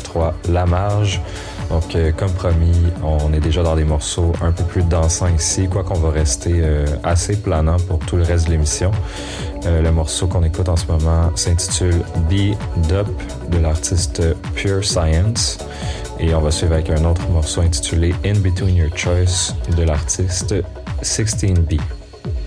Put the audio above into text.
93, La Marge. Donc, comme promis, on est déjà dans des morceaux un peu plus dansants ici, quoi qu'on va rester assez planant pour tout le reste de l'émission. Le morceau qu'on écoute en ce moment s'intitule Be Dup de l'artiste Pure Science. Et on va suivre avec un autre morceau intitulé In Between Your Choice de l'artiste 16B.